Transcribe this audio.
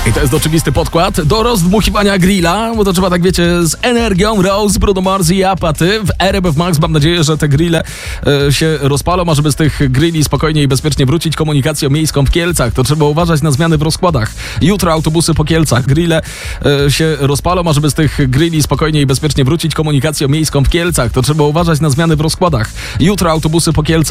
I to jest oczywisty podkład do rozdmuchiwania grilla, bo to trzeba, tak wiecie, z energią. Rose, Bruno Mars i Apaty w RMF Max. Mam nadzieję, że te grille się rozpalą, a żeby z tych grilli spokojnie i bezpiecznie wrócić komunikacją miejską w Kielcach, to trzeba uważać na zmiany w rozkładach. Jutro autobusy po Kielcach. Grille się rozpalą, a żeby z tych grilli spokojnie i bezpiecznie wrócić komunikacją miejską w Kielcach, to trzeba uważać na zmiany w rozkładach. Jutro autobusy po Kielcach.